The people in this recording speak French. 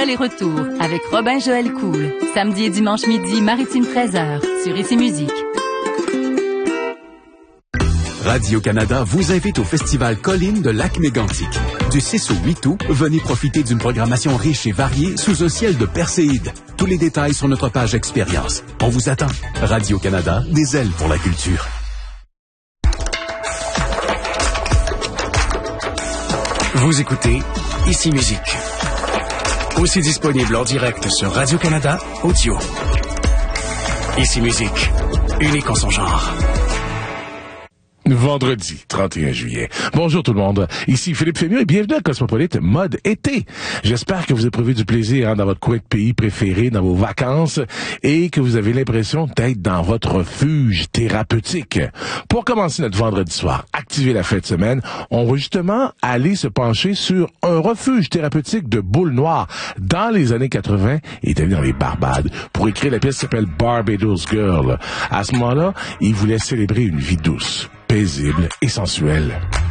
aller-retour avec Robin Joël Cool. Samedi et dimanche midi, Maritime 13h, sur Ici Musique. Radio-Canada vous invite au Festival Colline de Lac-Mégantic. Du 6 au 8 août, venez profiter d'une programmation riche et variée sous un ciel de perséides. Tous les détails sur notre page Expérience. On vous attend. Radio-Canada, des ailes pour la culture. Vous écoutez Ici Musique. Aussi disponible en direct sur Radio-Canada Audio. Ici Musique, unique en son genre. Vendredi 31 juillet. Bonjour tout le monde. Ici Philippe Fémieux et bienvenue à Cosmopolite Mode Été. J'espère que vous avez prévu du plaisir dans votre coin de pays préféré, dans vos vacances, et que vous avez l'impression d'être dans votre refuge thérapeutique. Pour commencer notre vendredi soir, activer la fin de semaine, on va justement aller se pencher sur un refuge thérapeutique de boules noires dans les années 80, établi dans les Barbades, pour écrire la pièce qui s'appelle Barbados Girl. À ce moment-là, il voulait célébrer une vie douce, paisible et sensuelle.